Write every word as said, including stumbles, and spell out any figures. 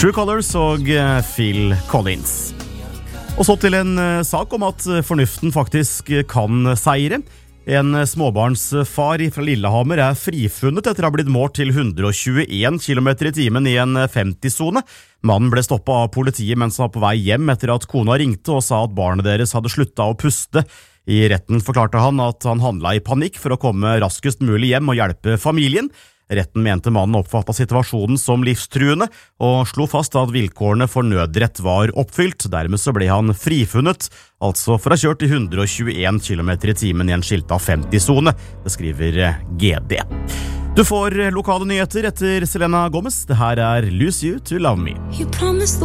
True Colors og Phil Collins. Og så til en sak om at fornuften faktisk kan seire. En småbarnsfar fra Lillehammer er frifunnet etter å ha blitt målt til hundre og tjueen kilometer i timen i en femti-sone. Mannen ble stoppet av politiet mens han var på vei hjem etter at kona ringte og sa at barnet deres hadde sluttet å puste. I retten forklarte han at han handlet i panikk for å komme raskest mulig hjem og hjelpe familien. Retten mente mannen oppfattet situasjonen som livstruende, og slo fast at vilkårene for nødrett var oppfylt. Dermed så ble han frifunnet, altså for å ha kjørt i hundre og tjueen kilometer i timen i en skilta femti-sone, det skriver G D. Du får lokale nyheter etter Selena Gomez. Det her er Lose You to Love Me.